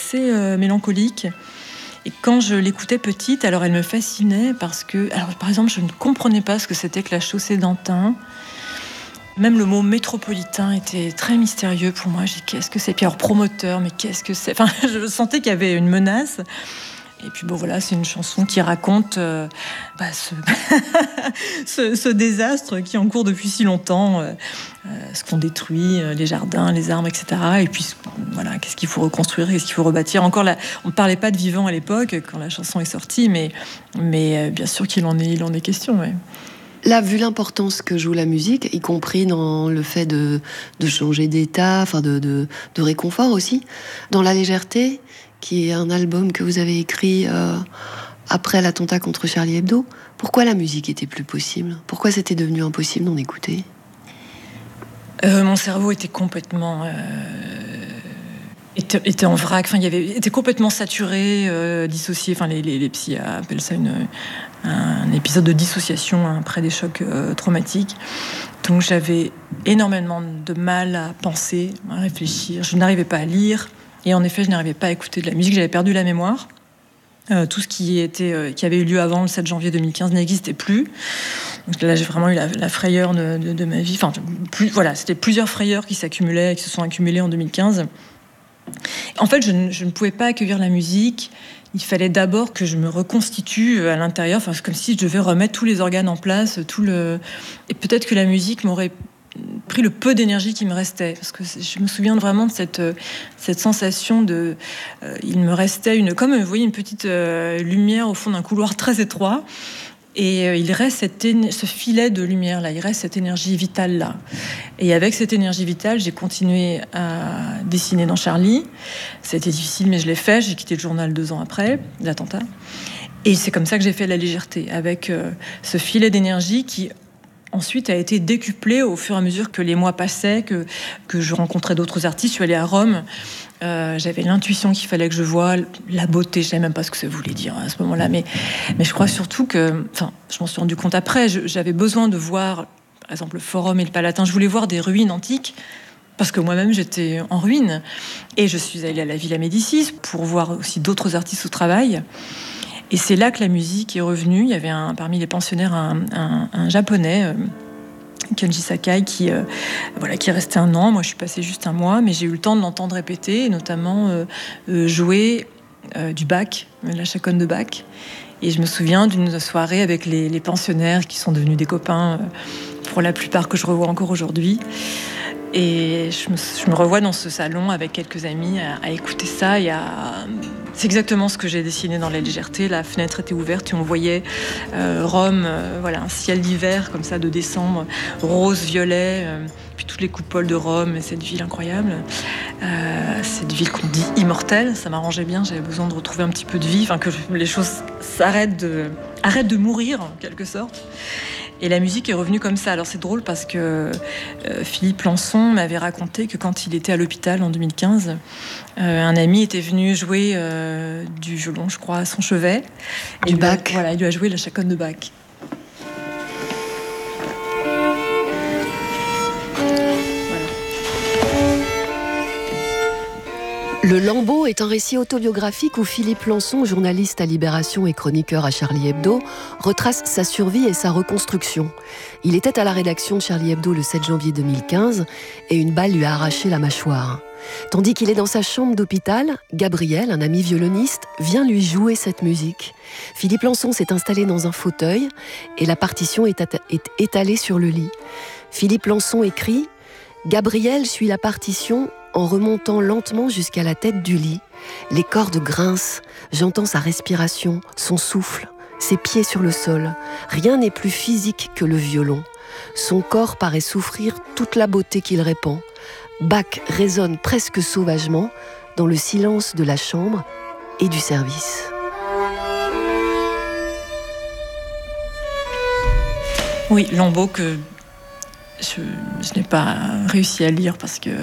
assez mélancolique. Et quand je l'écoutais petite, alors elle me fascinait parce que, alors par exemple, je ne comprenais pas ce que c'était que la chaussée d'Antin. Même le mot métropolitain était très mystérieux pour moi. J'ai dit, qu'est-ce que c'est? Puis alors promoteur, mais qu'est-ce que c'est? Enfin, je sentais qu'il y avait une menace. Et puis bon voilà, c'est une chanson qui raconte ce désastre qui est en cours depuis si longtemps, ce qu'on détruit, les jardins, les arbres, etc. Et puis voilà, qu'est-ce qu'il faut reconstruire, qu'est-ce qu'il faut rebâtir. Encore là, on ne parlait pas de vivant à l'époque quand la chanson est sortie, mais bien sûr qu'il en est question. Ouais. Là, vu l'importance que joue la musique, y compris dans le fait de changer d'état, enfin de réconfort aussi, dans La Légèreté, qui est un album que vous avez écrit après l'attentat contre Charlie Hebdo, pourquoi la musique était plus possible? Pourquoi c'était devenu impossible d'en écouter? Mon cerveau était complètement... était en vrac, enfin, était complètement saturé, dissocié. Enfin, les psys appellent ça un épisode de dissociation après des chocs traumatiques. Donc j'avais énormément de mal à penser, à réfléchir. Je n'arrivais pas à lire. Et en effet, je n'arrivais pas à écouter de la musique. J'avais perdu la mémoire. Tout ce qui avait eu lieu avant le 7 janvier 2015 n'existait plus. Donc là, j'ai vraiment eu la frayeur de ma vie. Enfin, c'était plusieurs frayeurs qui s'accumulaient, qui se sont accumulées en 2015. En fait, je ne pouvais pas accueillir la musique. Il fallait d'abord que je me reconstitue à l'intérieur. Enfin, c'est comme si je devais remettre tous les organes en place, et peut-être que la musique m'aurait pris le peu d'énergie qui me restait, parce que je me souviens vraiment de cette sensation de il me restait comme vous voyez une petite lumière au fond d'un couloir très étroit, et il reste ce filet de lumière là, il reste cette énergie vitale là, et avec cette énergie vitale j'ai continué à dessiner dans Charlie. C'était difficile mais je l'ai fait. J'ai quitté le journal 2 ans après l'attentat, et c'est comme ça que j'ai fait La Légèreté, avec ce filet d'énergie qui ensuite a été décuplé au fur et à mesure que les mois passaient, que je rencontrais d'autres artistes. Je suis allée à Rome. J'avais l'intuition qu'il fallait que je voie la beauté. Je ne savais même pas ce que ça voulait dire à ce moment-là. Mais je crois surtout que... Enfin, je m'en suis rendu compte après. J'avais besoin de voir, par exemple, le Forum et le Palatin. Je voulais voir des ruines antiques, parce que moi-même, j'étais en ruine. Et je suis allée à la Villa Médicis pour voir aussi d'autres artistes au travail. Et c'est là que la musique est revenue. Il y avait parmi les pensionnaires un japonais, Kenji Sakai, qui est resté 1 an. Moi, je suis passée juste 1 mois, mais j'ai eu le temps de l'entendre répéter, et notamment jouer du Bach, la chaconne de Bach. Et je me souviens d'une soirée avec les pensionnaires qui sont devenus des copains, pour la plupart, que je revois encore aujourd'hui. Et je me revois dans ce salon avec quelques amis à écouter ça et c'est exactement ce que j'ai dessiné dans La Légèreté. La fenêtre était ouverte et on voyait Rome, un ciel d'hiver comme ça de décembre, rose, violet, puis toutes les coupoles de Rome, et cette ville incroyable, cette ville qu'on dit immortelle. Ça m'arrangeait bien, j'avais besoin de retrouver un petit peu de vie, que les choses arrêtent de mourir en quelque sorte. Et la musique est revenue comme ça. Alors c'est drôle parce que Philippe Lançon m'avait raconté que quand il était à l'hôpital en 2015, un ami était venu jouer du violon, je crois, à son chevet. Du Bach. Il lui a joué la chaconne de Bach. Le Lambeau est un récit autobiographique où Philippe Lançon, journaliste à Libération et chroniqueur à Charlie Hebdo, retrace sa survie et sa reconstruction. Il était à la rédaction de Charlie Hebdo le 7 janvier 2015 et une balle lui a arraché la mâchoire. Tandis qu'il est dans sa chambre d'hôpital, Gabriel, un ami violoniste, vient lui jouer cette musique. Philippe Lançon s'est installé dans un fauteuil et la partition est étalée sur le lit. Philippe Lançon écrit « Gabriel suit la partition en remontant lentement jusqu'à la tête du lit. Les cordes grincent, j'entends sa respiration, son souffle, ses pieds sur le sol. Rien n'est plus physique que le violon. Son corps paraît souffrir toute la beauté qu'il répand. Bach résonne presque sauvagement dans le silence de la chambre et du service. » Oui, Lambeau que je n'ai pas réussi à lire parce que...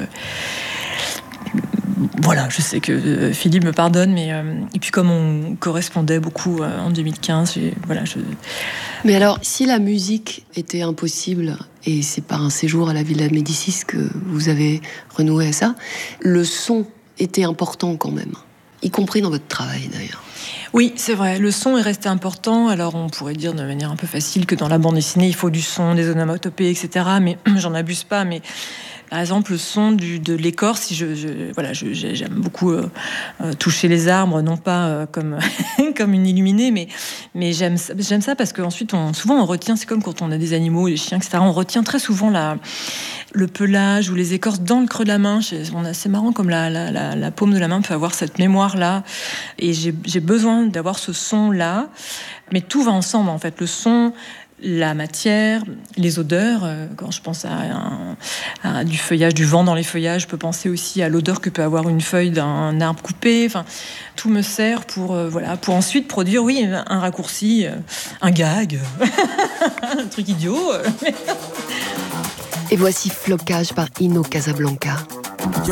Voilà, je sais que Philippe me pardonne, mais et puis comme on correspondait beaucoup en 2015, Mais alors, si la musique était impossible, et c'est par un séjour à la Villa Médicis que vous avez renoué à ça, le son était important quand même. y compris dans votre travail d'ailleurs. Oui, c'est vrai, le son est resté important. Alors on pourrait dire de manière un peu facile que dans la bande dessinée, il faut du son, des onomatopées, etc. Mais j'en abuse pas, mais... Par exemple, le son de l'écorce, j'aime beaucoup toucher les arbres, non pas comme une illuminée, mais j'aime ça parce qu'ensuite, souvent on retient, c'est comme quand on a des animaux, les chiens, etc. On retient très souvent le pelage ou les écorces dans le creux de la main. C'est marrant comme la paume de la main peut avoir cette mémoire-là. Et j'ai besoin d'avoir ce son-là. Mais tout va ensemble, en fait. Le son... la matière, les odeurs. Quand je pense à du feuillage, du vent dans les feuillages, je peux penser aussi à l'odeur que peut avoir une feuille d'un arbre coupé. Enfin, tout me sert pour ensuite produire, un raccourci, un gag, un truc idiot. Et voici Flocage par Ino Casablanca.